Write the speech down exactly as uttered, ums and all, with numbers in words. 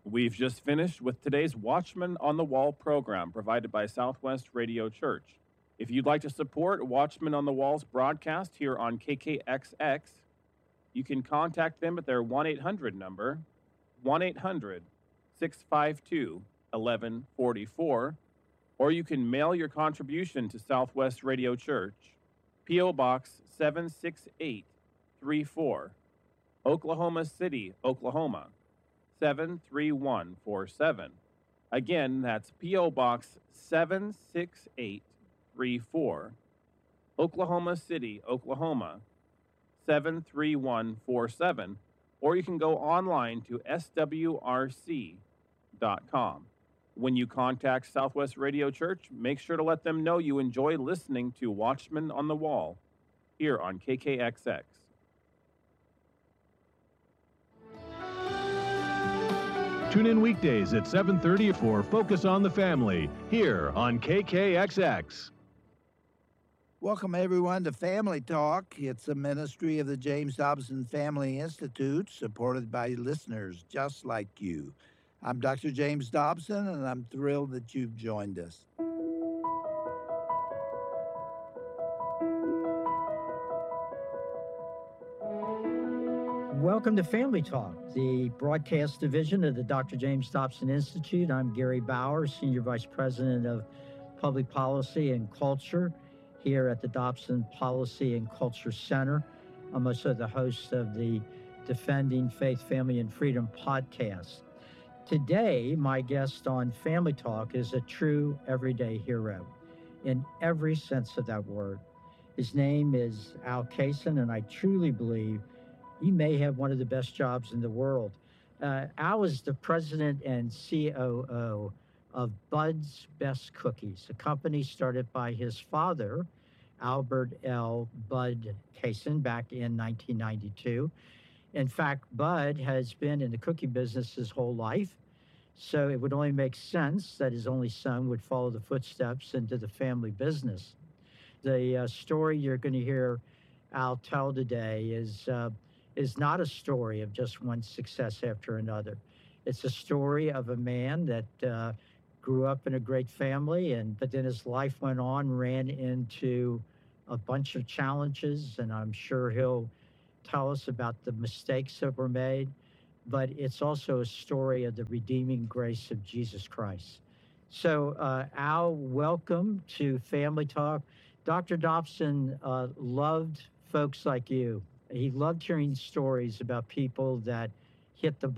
We've just finished with today's Watchman on the Wall program provided by Southwest Radio Church. If you'd like to support Watchman on the Wall's broadcast here on K K X X, you can contact them at their one eight hundred number, one eight hundred, six five two, one one four four, or you can mail your contribution to Southwest Radio Church, P O. Box seven six eight three four, Oklahoma City, Oklahoma, seven three one four seven. Again, that's P O. Box seven six eight three four, Oklahoma City, Oklahoma, seven three one four seven, or you can go online to S W R C dot com. When you contact Southwest Radio Church, make sure to let them know you enjoy listening to Watchman on the Wall here on K K X X. Tune in weekdays at seven thirty for Focus on the Family here on K K X X. Welcome, everyone, to Family Talk. It's a ministry of the James Dobson Family Institute, supported by listeners just like you. I'm Doctor James Dobson, and I'm thrilled that you've joined us. Welcome to Family Talk, the broadcast division of the Doctor James Dobson Institute. I'm Gary Bauer, Senior Vice President of Public Policy and Culture here at the Dobson Policy and Culture Center. I'm also the host of the Defending Faith, Family, and Freedom podcast. Today, my guest on Family Talk is a true everyday hero in every sense of that word. His name is Al Kaysen, and I truly believe he may have one of the best jobs in the world. Uh, Al is the president and C O O of Bud's Best Cookies, a company started by his father, Albert L. Bud Kaysen, back in nineteen ninety-two. In fact, Bud has been in the cookie business his whole life, so it would only make sense that his only son would follow the footsteps into the family business. The uh, story you're going to hear Al tell today is uh, is not a story of just one success after another. It's a story of a man that uh, grew up in a great family, and but then his life went on, ran into a bunch of challenges, and I'm sure he'll tell us about the mistakes that were made, but it's also a story of the redeeming grace of Jesus Christ. So, uh, Al, welcome to Family Talk. Doctor Dobson uh, loved folks like you. He loved hearing stories about people that hit the